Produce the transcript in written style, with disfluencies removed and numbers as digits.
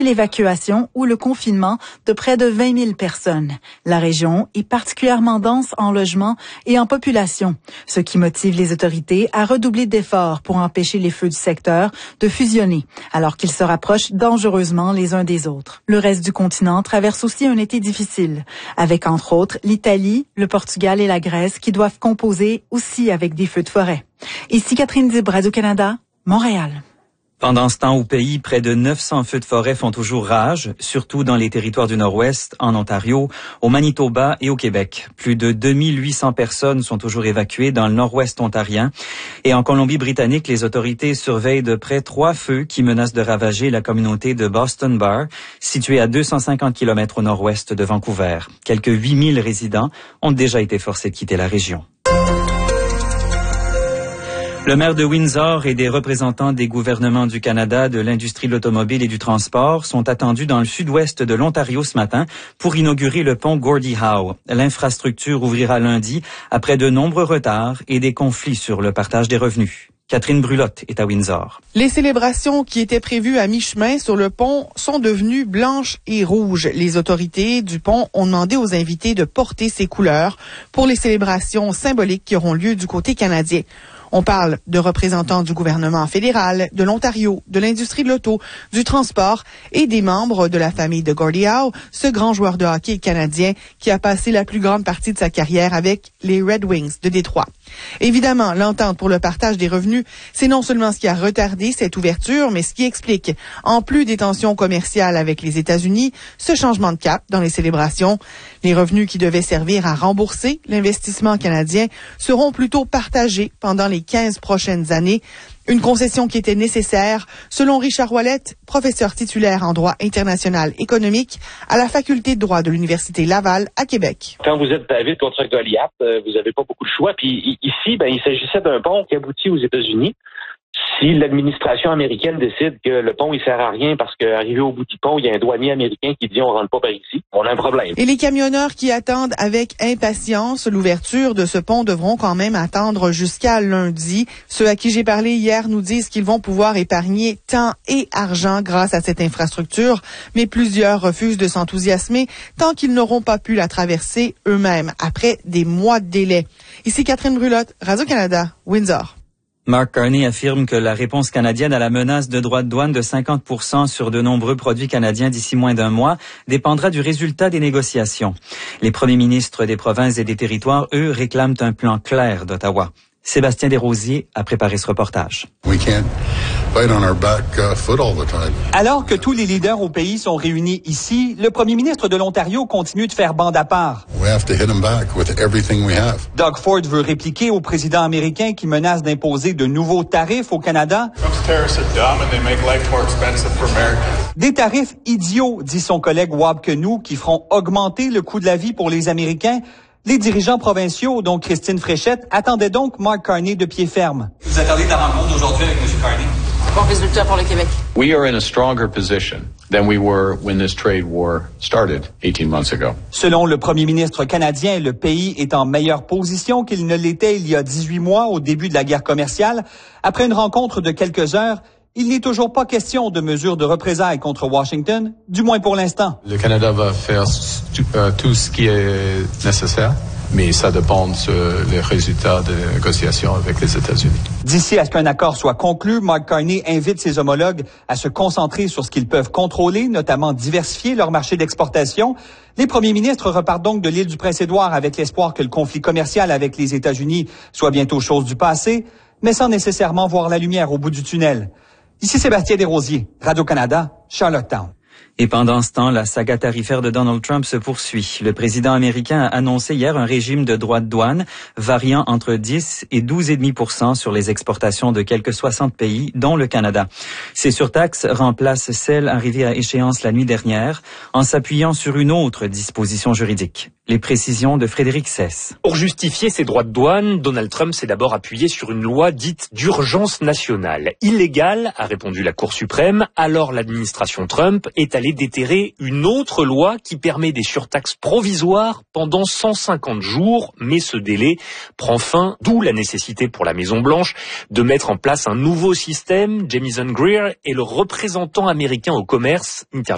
l'évacuation ou le confinement de près de 20 000 personnes. La région est particulièrement dense en logements et en population, ce qui motive les autorités à redoubler d'efforts pour empêcher les feux du secteur de fusionner, alors qu'ils se rapprochent dangereusement les uns des autres. Le reste du continent traverse aussi un été difficile, avec entre autres l'Italie, le Portugal et la Grèce qui doivent composer aussi avec des feux de forêt. Ici Catherine Dib, Radio-Canada, Montréal. Pendant ce temps, au pays, près de 900 feux de forêt font toujours rage, surtout dans les territoires du Nord-Ouest, en Ontario, au Manitoba et au Québec. Plus de 2800 personnes sont toujours évacuées dans le Nord-Ouest ontarien. Et en Colombie-Britannique, les autorités surveillent de près 3 feux qui menacent de ravager la communauté de Boston Bar, située à 250 km au nord-ouest de Vancouver. Quelques 8000 résidents ont déjà été forcés de quitter la région. Le maire de Windsor et des représentants des gouvernements du Canada, de l'industrie de l'automobile et du transport sont attendus dans le sud-ouest de l'Ontario ce matin pour inaugurer le pont Gordie Howe. L'infrastructure ouvrira lundi après de nombreux retards et des conflits sur le partage des revenus. Catherine Brulotte est à Windsor. Les célébrations qui étaient prévues à mi-chemin sur le pont sont devenues blanches et rouges. Les autorités du pont ont demandé aux invités de porter ces couleurs pour les célébrations symboliques qui auront lieu du côté canadien. On parle de représentants du gouvernement fédéral, de l'Ontario, de l'industrie de l'auto, du transport et des membres de la famille de Gordie Howe, ce grand joueur de hockey canadien qui a passé la plus grande partie de sa carrière avec les Red Wings de Détroit. Évidemment, l'entente pour le partage des revenus, c'est non seulement ce qui a retardé cette ouverture, mais ce qui explique, en plus des tensions commerciales avec les États-Unis, ce changement de cap dans les célébrations. Les revenus qui devaient servir à rembourser l'investissement canadien seront plutôt partagés pendant les 15 prochaines années. Une concession qui était nécessaire, selon Richard Ouellette, professeur titulaire en droit international économique à la faculté de droit de l'Université Laval à Québec. Quand vous êtes David contre Goliath, vous n'avez pas beaucoup de choix. Puis ici, il s'agissait d'un pont qui aboutit aux États-Unis. Si l'administration américaine décide que le pont, il sert à rien parce qu'arrivé au bout du pont, il y a un douanier américain qui dit on rentre pas par ici, on a un problème. Et les camionneurs qui attendent avec impatience l'ouverture de ce pont devront quand même attendre jusqu'à lundi. Ceux à qui j'ai parlé hier nous disent qu'ils vont pouvoir épargner temps et argent grâce à cette infrastructure, mais plusieurs refusent de s'enthousiasmer tant qu'ils n'auront pas pu la traverser eux-mêmes après des mois de délai. Ici Catherine Brulotte, Radio-Canada, Windsor. Mark Carney affirme que la réponse canadienne à la menace de droits de douane de 50% sur de nombreux produits canadiens d'ici moins d'un mois dépendra du résultat des négociations. Les premiers ministres des provinces et des territoires, eux, réclament un plan clair d'Ottawa. Sébastien Desrosiers a préparé ce reportage. Alors que tous les leaders au pays sont réunis ici, le premier ministre de l'Ontario continue de faire bande à part. Doug Ford veut répliquer au président américain qui menace d'imposer de nouveaux tarifs au Canada. Des tarifs idiots, dit son collègue Wab Kinew, qui feront augmenter le coût de la vie pour les Américains. Les dirigeants provinciaux, dont Christine Fréchette, attendaient donc Mark Carney de pied ferme. Vous attendez la rencontre d'aujourd'hui avec M. Carney? Bon résultat pour le Québec. We are in a stronger position than we were when this trade war started 18 months ago. Selon le premier ministre canadien, le pays est en meilleure position qu'il ne l'était il y a 18 mois au début de la guerre commerciale. Après une rencontre de quelques heures, il n'est toujours pas question de mesures de représailles contre Washington, du moins pour l'instant. Le Canada va faire tout ce qui est nécessaire, mais ça dépend des résultats des négociations avec les États-Unis. D'ici à ce qu'un accord soit conclu, Mark Carney invite ses homologues à se concentrer sur ce qu'ils peuvent contrôler, notamment diversifier leur marché d'exportation. Les premiers ministres repartent donc de l'île du Prince-Édouard avec l'espoir que le conflit commercial avec les États-Unis soit bientôt chose du passé, mais sans nécessairement voir la lumière au bout du tunnel. Ici Sébastien Desrosiers, Radio-Canada, Charlottetown. Et pendant ce temps, la saga tarifaire de Donald Trump se poursuit. Le président américain a annoncé hier un régime de droits de douane variant entre 10 et 12,5% sur les exportations de quelques 60 pays, dont le Canada. Ces surtaxes remplacent celles arrivées à échéance la nuit dernière en s'appuyant sur une autre disposition juridique. Les précisions de Frédéric Sess. Pour justifier ces droits de douane, Donald Trump s'est d'abord appuyé sur une loi dite d'urgence nationale. Illégale, a répondu la Cour suprême, alors l'administration Trump est allée déterrer une autre loi qui permet des surtaxes provisoires pendant 150 jours, mais ce délai prend fin, d'où la nécessité pour la Maison-Blanche de mettre en place un nouveau système. Jamieson Greer est le représentant américain au commerce. Interview